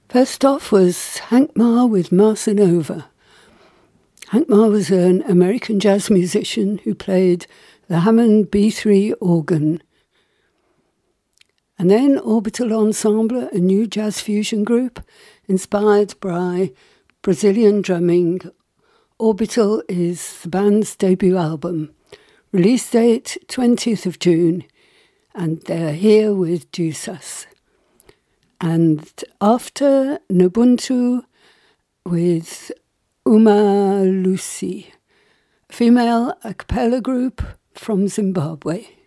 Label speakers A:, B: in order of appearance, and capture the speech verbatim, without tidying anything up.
A: First off was Hank Marr with Massa Nova. Hank Marr was an American jazz musician who played the Hammond B three organ. And then Orbital Ensemble, a new jazz fusion group inspired by Brazilian drumming. Orbital is the band's debut album. Release date twentieth of June, and they're here with Dusas. And after Nubuntu with Uma Lucy, female a cappella group from Zimbabwe.